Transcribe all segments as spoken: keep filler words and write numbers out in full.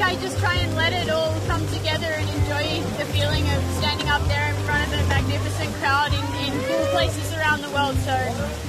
I just try and let it all come together and enjoy the feeling of standing up there in front of a magnificent crowd in, in cool places around the world. So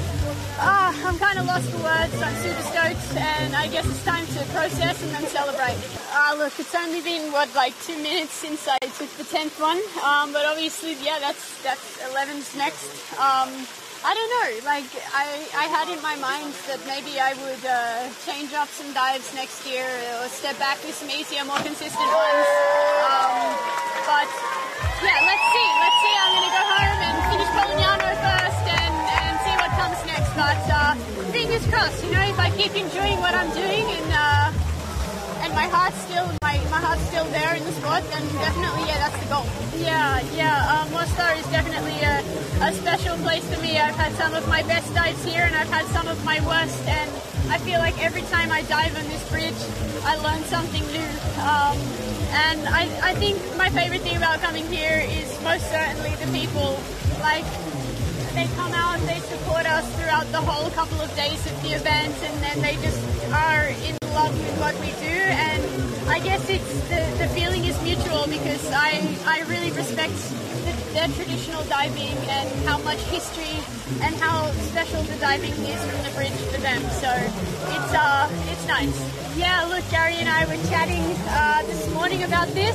ah, I'm kind of lost for words. I'm super stoked, and I guess it's time to process and then celebrate. Ah, look, it's only been what, like two minutes since I took the tenth one, um, but obviously, yeah, that's that's eleven's next. Um, I don't know, like, I, I had in my mind that maybe I would uh, change up some dives next year or step back with some easier, more consistent ones. Um, but, yeah, let's see. Let's see. I'm going to go home and finish Polignano first and, and see what comes next. But uh, fingers crossed, you know, if I keep enjoying what I'm doing and uh, and my heart's still my, my heart's still there in the sport, then definitely, yeah, that's the goal. Yeah, yeah, um, Mostar is definitely a, a special place for me. I've had some of my best dives here and I've had some of my worst, and I feel like every time I dive on this bridge, I learn something new. Um, and I, I think my favorite thing about coming here is most certainly the people. Like, they come out, they support us throughout the whole couple of days of the event, and then they just are in love with what we do. And I guess it's the, the feeling is mutual, because I, I really respect the, their traditional diving and how much history and how special the diving is from the bridge for them. So it's uh it's nice. Yeah, look, Gary and I were chatting uh, this morning about this,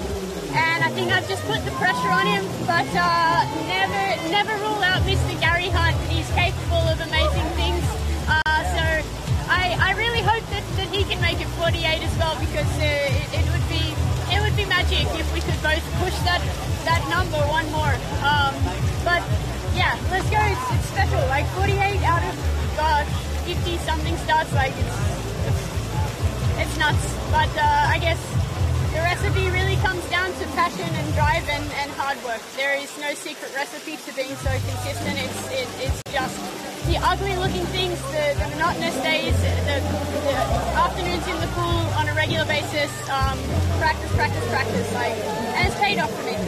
and I think I've just put the pressure on him, but uh, never never rule out Mister Gary Hunt. He's capable of amazing things. Uh, so I, I really hope that, that he can make it forty-eight as well, because uh, it, it would be it would be magic if we could both push that that number one more. Um, but yeah, let's go. It's, it's special. Like forty-eight out of uh, fifty something starts. Like it's it's, it's nuts. But uh, I guess the recipe really comes down to passion and drive and, and hard work. There is no secret recipe to being so consistent. It's it, it's just the ugly looking things, the, the monotonous days, the, the afternoons in the pool on a regular basis, um, practice, practice, practice, like, and it's paid off for me.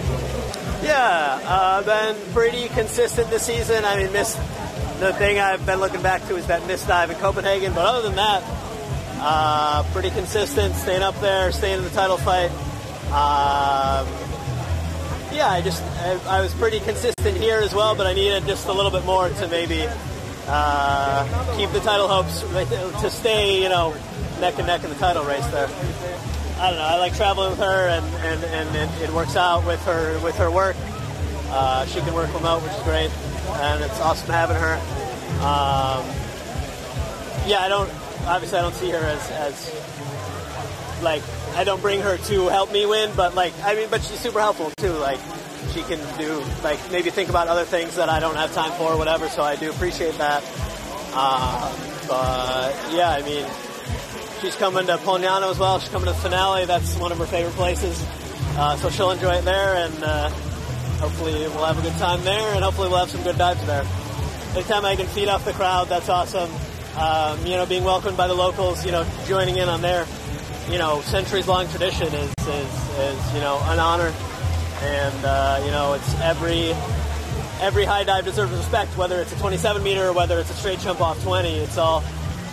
Yeah, uh, been pretty consistent this season. I mean, missed, the thing I've been looking back to is that missed dive in Copenhagen, but other than that, Uh, pretty consistent, staying up there, staying in the title fight. Um, yeah, I just I, I was pretty consistent here as well, but I needed just a little bit more to maybe uh, keep the title hopes, to stay, you know, neck and neck in the title race there. I don't know. I like traveling with her, and, and, and it, it works out with her with her work. Uh, she can work remote, which is great, and it's awesome having her. Um, yeah, I don't. Obviously, I don't see her as, as, like, I don't bring her to help me win, but, like, I mean, but she's super helpful, too. Like, she can do, like, maybe think about other things that I don't have time for or whatever, so I do appreciate that. Uh, but, yeah, I mean, she's coming to Polignano as well. She's coming to the finale. That's one of her favorite places. Uh, so she'll enjoy it there, and uh, hopefully we'll have a good time there, and hopefully we'll have some good dives there. Anytime I can feed off the crowd, that's awesome. Um, you know, being welcomed by the locals, you know, joining in on their, you know, centuries-long tradition is, is, is, you know, an honor. And, uh, you know, it's every every high dive deserves respect, whether it's a twenty-seven meter or whether it's a straight jump off twenty. It's all,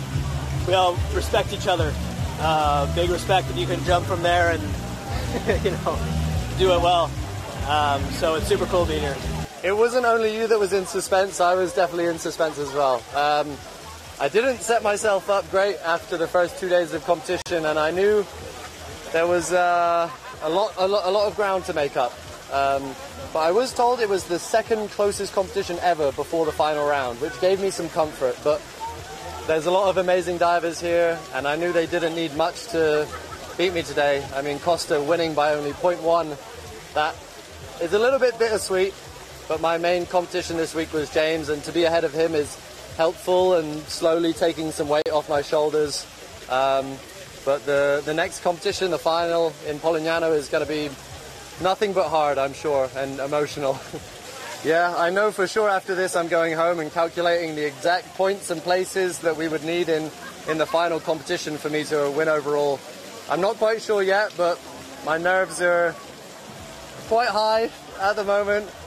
we all respect each other. Uh, big respect if you can jump from there and, you know, do it well. Um, so it's super cool being here. It wasn't only you that was in suspense, I was definitely in suspense as well. Um, I didn't set myself up great after the first two days of competition, and I knew there was uh, a lot, a lot, a lot of ground to make up. Um, but I was told it was the second closest competition ever before the final round, which gave me some comfort. But there's a lot of amazing divers here, and I knew they didn't need much to beat me today. I mean, Costa winning by only point one, that is a little bit bittersweet. But my main competition this week was James, and to be ahead of him is helpful and slowly taking some weight off my shoulders. Um, but the, the next competition, the final in Polignano, is going to be nothing but hard, I'm sure, and emotional. Yeah, I know for sure after this I'm going home and calculating the exact points and places that we would need in, in the final competition for me to win overall. I'm not quite sure yet, but my nerves are quite high at the moment.